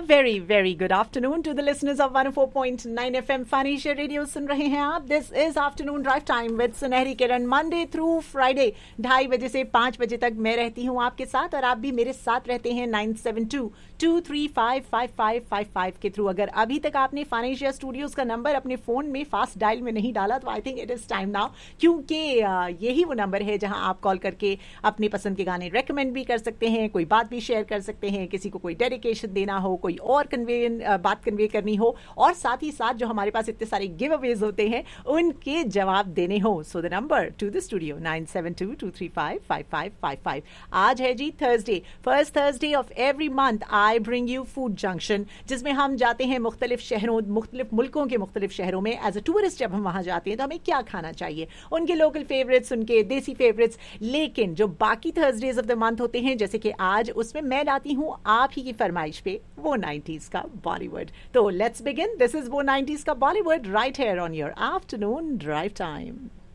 Very very good afternoon to the listeners of 104.9 FM फानिशा radio. सुन रहे हैं आप, this is afternoon drive time with सुनहरी किरण, Monday through Friday 2:30 बजे से 5 बजे तक मैं रहती हूँ आपके साथ, और आप भी मेरे साथ रहते हैं 9722355555 के थ्रू। अगर अभी तक आपने फानिशा स्टूडियोज का नंबर अपने फोन में फास्ट डायल में नहीं डाला तो I think it is time now, क्योंकि यही वो नंबर है जहां आप कॉल करके अपनी पसंद के गाने रेकमेंड भी कर सकते हैं, कोई बात भी शेयर कर सकते हैं, किसी को कोई डेडिकेशन देना हो, कोई और बात कन्वे करनी हो, और साथ ही साथ जो हमारे पास इतने सारे गिव अवेज होते हैं उनके जवाब देने हो। So the number two the studio 9722355555। आज है जी Thursday, first Thursday of every month I bring you food junction, जिसमें हम जाते हैं मुख्तलिफ शहरों, मुख्तलिफ मुल्कों के मुख्तलिफ शहरों में एज अ टूरिस्ट। जब हम वहां जाते हैं तो हमें क्या खाना चाहिए, उनके लोकल फेवरेट्स, उनके देसी फेवरेट्स। लेकिन जो बाकी थर्सडेज ऑफ द मंथ होते हैं, जैसे कि आज, उसमें मैं लाती हूँ आप ही की फरमाइश पे वो 90s का बॉलीवुड। तो लेट्स बिगिन, दिस इज वो 90s का Bollywood right here on your afternoon drive time.